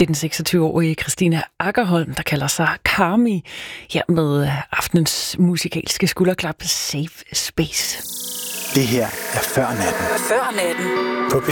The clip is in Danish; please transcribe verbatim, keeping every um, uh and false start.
Det er den seksogtyve-årige Christina Aggerholm, der kalder sig Carmi, her med aftenens musikalske skulderklap Safe Space. Det her er Før Natten. Før Natten. På P